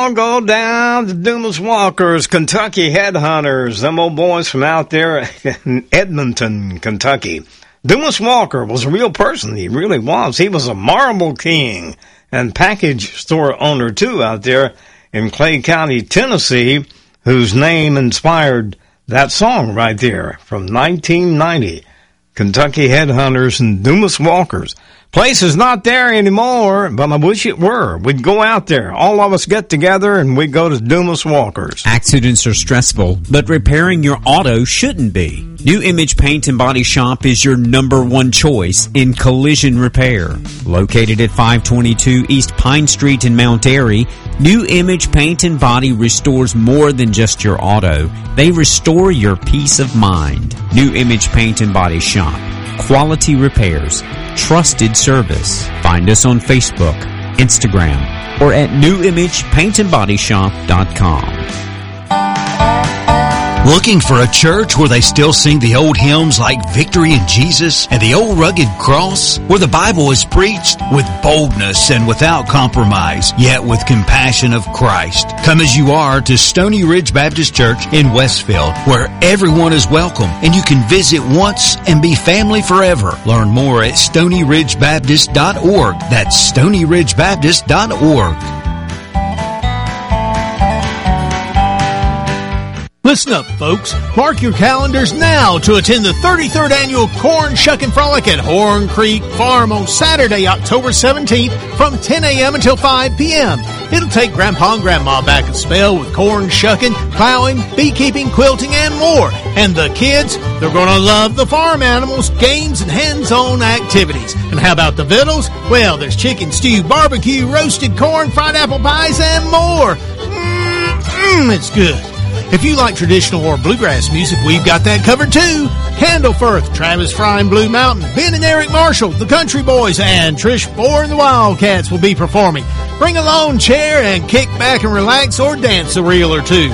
I'll go down to Dumas Walker's Kentucky Headhunters, them old boys from out there in Edmonton, Kentucky. Dumas Walker was a real person. He really was. He was a marble king and package store owner, too, out there in Clay County, Tennessee, whose name inspired that song right there from 1990. Kentucky Headhunters and Dumas Walkers. Place is not there anymore, but I wish it were. We'd go out there. All of us get together and we'd go to Dumas Walkers. Accidents are stressful, but repairing your auto shouldn't be. New Image Paint and Body Shop is your number one choice in collision repair. Located at 522 East Pine Street in Mount Airy, New Image Paint and Body restores more than just your auto. They restore your peace of mind. New Image Paint and Body Shop. Quality repairs. Trusted service. Find us on Facebook, Instagram, or at newimagepaintandbodyshop.com. Looking for a church where they still sing the old hymns like Victory in Jesus and the old rugged cross, where the Bible is preached with boldness and without compromise, yet with compassion of Christ? Come as you are to Stony Ridge Baptist Church in Westfield, where everyone is welcome and you can visit once and be family forever. Learn more at StonyRidgeBaptist.org. That's StonyRidgeBaptist.org. Listen up, folks. Mark your calendars now to attend the 33rd Annual Corn Shucking Frolic at Horn Creek Farm on Saturday, October 17th from 10 a.m. until 5 p.m. It'll take Grandpa and Grandma back a spell with corn shucking, plowing, beekeeping, quilting, and more. And the kids, they're going to love the farm animals, games, and hands-on activities. And how about the victuals? Well, there's chicken stew, barbecue, roasted corn, fried apple pies, and more. It's good. If you like traditional or bluegrass music, we've got that covered too. Handle Firth, Travis Fry and Blue Mountain, Ben and Eric Marshall, the Country Boys, and Trish Bohr and the Wildcats will be performing. Bring a lawn chair and kick back and relax or dance a reel or two.